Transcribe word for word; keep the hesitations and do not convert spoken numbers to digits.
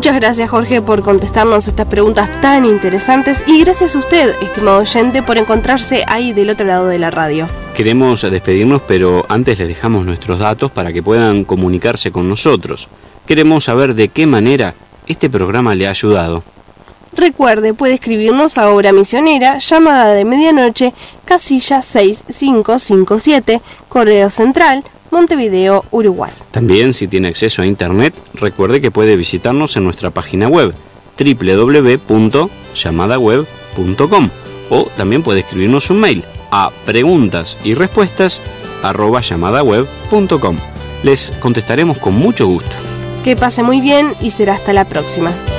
Muchas gracias, Jorge, por contestarnos estas preguntas tan interesantes, y gracias a usted, estimado oyente, por encontrarse ahí del otro lado de la radio. Queremos despedirnos, pero antes les dejamos nuestros datos para que puedan comunicarse con nosotros. Queremos saber de qué manera este programa le ha ayudado. Recuerde, puede escribirnos a Obra Misionera, llamada de medianoche, casilla seis cinco cinco siete, Correo Central, Montevideo, Uruguay. También, si tiene acceso a internet, recuerde que puede visitarnos en nuestra página web doble u doble u doble u punto llamada web punto com, o también puede escribirnos un mail a preguntas y respuestas arroba llamada web punto com. Les contestaremos con mucho gusto. Que pase muy bien y será hasta la próxima.